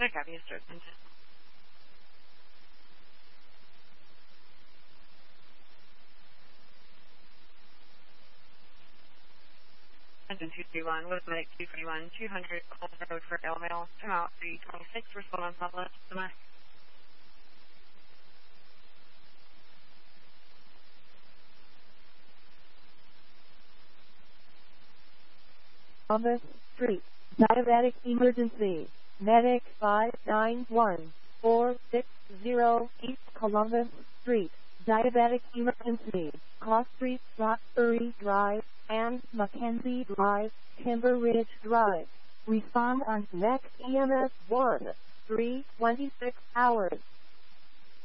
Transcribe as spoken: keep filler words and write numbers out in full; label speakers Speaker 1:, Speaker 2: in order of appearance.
Speaker 1: I copy instructions? Engine two three one, Elizabeth two three one, two hundred, Colton Road for Elmale, time out three twenty-six, respond on Southwest, summer.
Speaker 2: Columbus Street, diabetic emergency, medic five nine one, four six zero, East Columbus Street, diabetic emergency, Cross Street, Roxbury Drive, and Mackenzie Drive, Timber Ridge Drive. Respond on next E M S one, three twenty-six hours.